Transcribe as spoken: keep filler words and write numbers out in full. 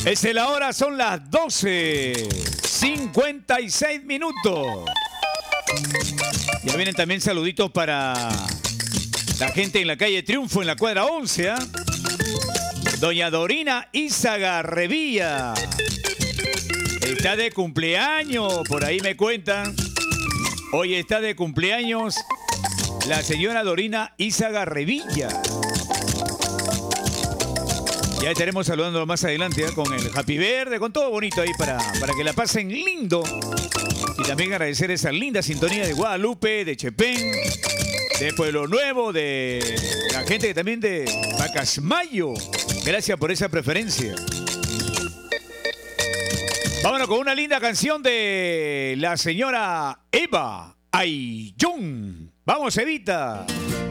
Desde la hora son las doce cincuenta y seis minutos. Ya vienen también saluditos para la gente en la calle Triunfo, en la cuadra once, ¿eh? Doña Dorina Izaga Revilla. Está de cumpleaños, por ahí me cuentan. Hoy está de cumpleaños la señora Dorina Izaga Revilla. Ya estaremos saludando más adelante, ¿eh? Con el Happy Verde, con todo bonito ahí para, para que la pasen lindo. Y también agradecer esa linda sintonía de Guadalupe, de Chepén, de Pueblo Nuevo, de la gente que también de Pacasmayo. Gracias por esa preferencia. Vámonos con una linda canción de la señora Eva Ayllón. Vamos, Evita.